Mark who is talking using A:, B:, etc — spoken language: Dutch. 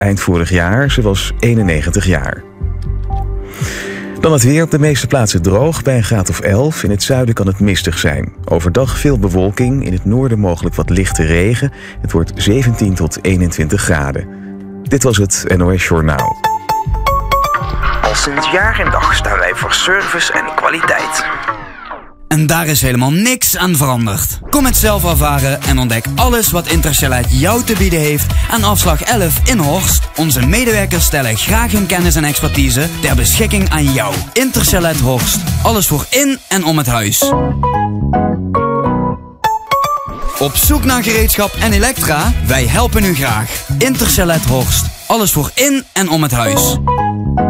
A: eind vorig jaar. Ze was 91 jaar. Dan het weer. Op de meeste plaatsen droog bij een graad of 11. In het zuiden kan het mistig zijn. Overdag veel bewolking. In het noorden mogelijk wat lichte regen. Het wordt 17 tot 21 graden. Dit was het NOS Journaal.
B: Al sinds jaar en dag staan wij voor service en kwaliteit.
C: En daar is helemaal niks aan veranderd. Kom het zelf ervaren en ontdek alles wat Intercellite jou te bieden heeft aan afslag 11 in Horst. Onze medewerkers stellen graag hun kennis en expertise ter beschikking aan jou. Intercellite Horst. Alles voor in en om het huis. Op zoek naar gereedschap en elektra? Wij helpen u graag. Intercellite Horst. Alles voor in en om het huis.